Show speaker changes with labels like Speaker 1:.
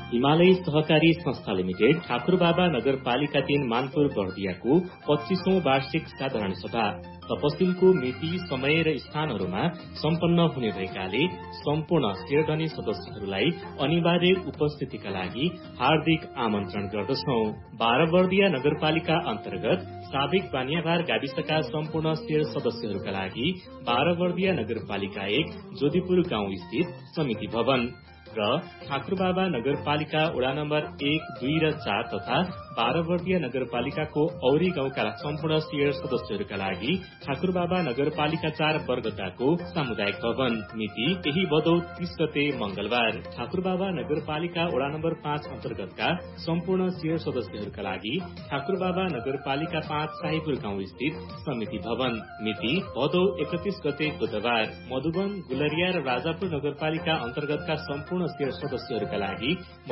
Speaker 1: हिमालय सहकारी संस्था लिमिटेड ठाकुरबाबा नगरपालिका 3 मानपुर बर्दियाको 25औं वार्षिक साधारण सभा तपसिलको मिति, समय र स्थानहरूमा सम्पन्न हुने भएकाले सम्पूर्ण शेरधनी सदस्यहरूलाई अनिवार्य उपस्थितिका लागि हार्दिक आमन्त्रण गर्दछौ। बाह्रवर्दिया नगरपालिका अन्तर्गत साबिक बानियाभार गाविसका सम्पूर्ण शेर सदस्यहरूका लागि बाह्रवर्दिया नगरपालिका 1 जोधीपुर गाउँ स्थित समिति भवन र ठाकुरबाबा नगरपालिका वडा नम्बर 1, 2 र 4 तथा बाह्रवर्दिया नगरपालिकाको औरी गाउँका सम्पूर्ण शेर सदस्यहरूका लागि ठाकुरबाबा नगरपालिका 4 बरगदाको सामुदायिक भवन मिति यही भदौ 30 गते मंगलबार। ठाकुरबाबा नगरपालिका वडा नम्बर 5 अन्तर्गतका सम्पूर्ण शेर सदस्यहरूका लागि ठाकुरबाबा नगरपालिका 5 शाहीपुर गाउँ स्थित समिति भवन मिति भदौ 31 गते बुधबार। मधुवन, गुलरिया र राजापुर नगरपालिका अन्तर्गतका सम्पूर्ण शेर सदस्यहरूका लागि